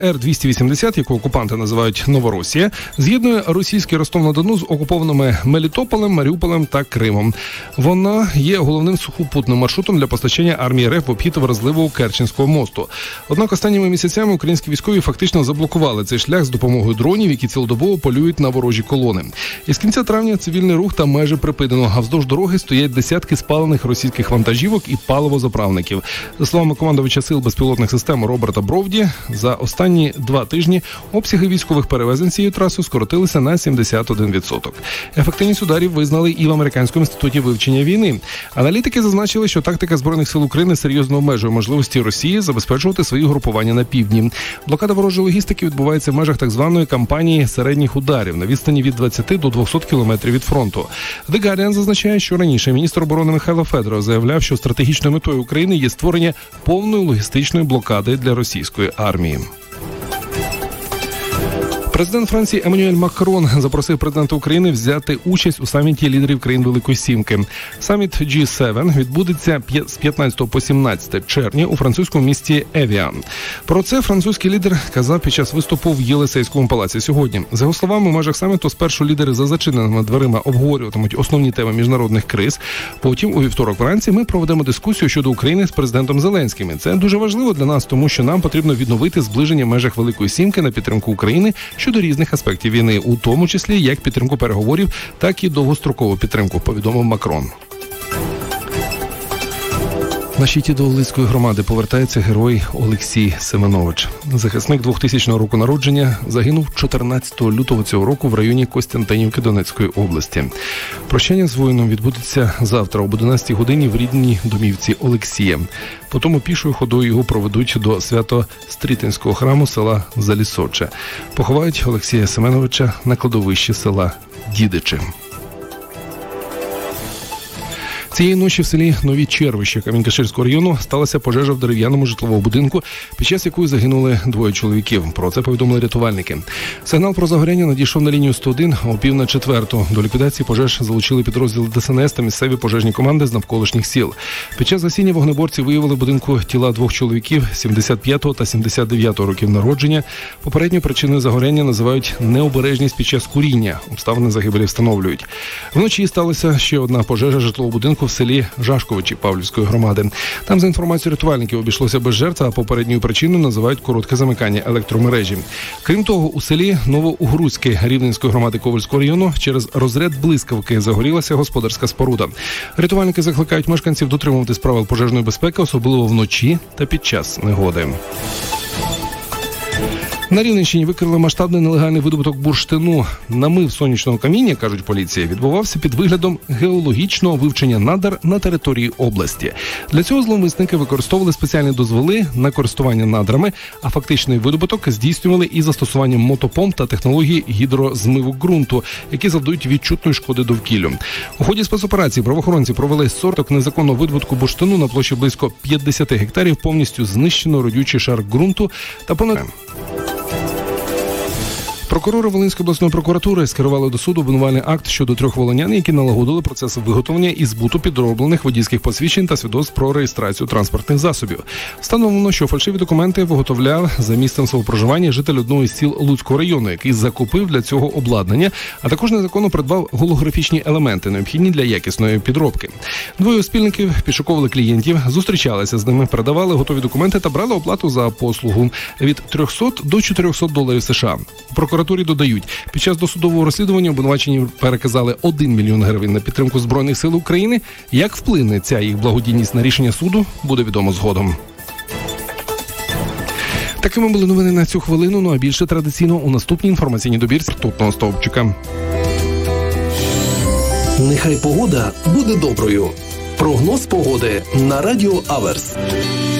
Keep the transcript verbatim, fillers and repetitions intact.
Ер двісті вісімдесят, яку окупанти називають «Новоросія», з'єднує російський Ростов-на-Дону з окупованими Мелітополем, Маріуполем та Кримом. Вона є головним сухопутним маршрутом для постачання армії РФ в обхід вразливого Керченського мосту. Однак останніми місяцями українські військові фактично заблокували цей шлях з допомогою дронів, які цілодобово полюють на ворожі колони. І з кінця травня цивільний рух там майже припинено, а вздовж дороги стоять десятки спалених російських вантажівок і паливозаправників. За словами командувача сил безпілотних систем Роберта Бровді, за останні Останні два тижні обсяги військових перевезень цією трасою скоротилися на сімдесят один відсоток. Ефективність ударів визнали і в Американському інституті вивчення війни. Аналітики зазначили, що тактика Збройних сил України серйозно обмежує можливості Росії забезпечувати свої групування на півдні. Блокада ворожої логістики відбувається в межах так званої кампанії середніх ударів на відстані від двадцяти до двохсот кілометрів від фронту. The Guardian зазначає, що раніше міністр оборони Михайло Федоров заявляв, що стратегічною метою України є створення повної логістичної блокади для російської армії. Президент Франції Еммануель Макрон запросив президента України взяти участь у саміті лідерів країн Великої Сімки. Саміт джі сім відбудеться з п'ятнадцятого по сімнадцяте червня у французькому місті Евіан. Про це французький лідер казав під час виступу в Єлисейському палаці сьогодні. За його словами, у межах саміту спершу лідери за зачиненими дверима обговорюватимуть основні теми міжнародних криз. Потім, у вівторок вранці, ми проведемо дискусію щодо України з президентом Зеленським. Це дуже важливо для нас, тому що нам потрібно відновити зближення в межах Великої Сімки на підтримку України щодо різних аспектів війни, у тому числі як підтримку переговорів, так і довгострокову підтримку, повідомив Макрон. На щиті до Олицької громади повертається герой Олексій Семенович. Захисник двохтисячного року народження загинув чотирнадцятого лютого цього року в районі Костянтинівки Донецької області. Прощання з воїном відбудеться завтра об одинадцятій годині в рідній домівці Олексія. Потім пішою ходою його проведуть до Свято-Стрітинського храму села Залісоче. Поховають Олексія Семеновича на кладовищі села Дідичі. Цієї ночі в селі Нові Червища Камінь-Каширського району сталася пожежа в дерев'яному житловому будинку, під час якої загинули двоє чоловіків. Про це повідомили рятувальники. Сигнал про загоряння надійшов на лінію сто один о пів на четверту. До ліквідації пожеж залучили підрозділи Де Ес En Ес та місцеві пожежні команди з навколишніх сіл. Під час гасіння вогнеборці виявили в будинку тіла двох чоловіків сімдесят п'ятого та сімдесят дев'ятого років народження. Попередньою причиною загоряння називають необережність під час куріння. Обставини загибелі встановлюють. Вночі сталася ще одна пожежа житлового будинку в селі Жашковичі Павлівської громади. Там, за інформацією рятувальників, обійшлося без жертв, а попередньою причиною називають коротке замикання електромережі. Крім того, у селі Новоугрузьке Рівненської громади Ковальського району через розряд блискавки загорілася господарська споруда. Рятувальники закликають мешканців дотримуватись правил пожежної безпеки, особливо вночі та під час негоди. На Рівненщині викрили масштабний нелегальний видобуток бурштину. Намив сонячного каміння, кажуть поліція, відбувався під виглядом геологічного вивчення надр на території області. Для цього зловмисники використовували спеціальні дозволи на користування надрами, а фактичний видобуток здійснювали із застосуванням мотопомп та технології гідрозмиву ґрунту, які завдають відчутної шкоди довкіллю. У ході спецоперації правоохоронці провели сорток незаконного видобутку бурштину на площі близько п'ятдесят гектарів, повністю знищено родючий шар ґрунту та понад... Прокурори Волинської обласної прокуратури скерували до суду обвинувальний акт щодо трьох волинян, які налагодили процес виготовлення і збуту підроблених водійських посвідчень та свідоцтв про реєстрацію транспортних засобів. Встановлено, що фальшиві документи виготовляв за місцем свого проживання житель одного із сіл Луцького району, який закупив для цього обладнання, а також незаконно придбав голографічні елементи, необхідні для якісної підробки. Двоє спільників підшуковували клієнтів, зустрічалися з ними, передавали готові документи та брали оплату за послугу від трьохсот до чотирьохсот доларів США. Прокуратурі додають, під час досудового розслідування обвинувачені переказали один мільйон гривень на підтримку Збройних сил України. Як вплине ця їх благодійність на рішення суду, буде відомо згодом. Такими були новини на цю хвилину, ну а більше традиційно у наступній інформаційній добірці ртутного стовпчика. Нехай погода буде доброю. Прогноз погоди на Радіо Аверс.